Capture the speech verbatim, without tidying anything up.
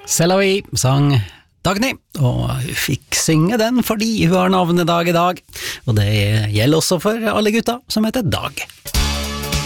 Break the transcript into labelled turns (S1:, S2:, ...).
S1: Selavi sang Dagny, og hun fikk synge den fordi hun har navnedag i dag, og det gjelder også for alle gutta som heter Dag.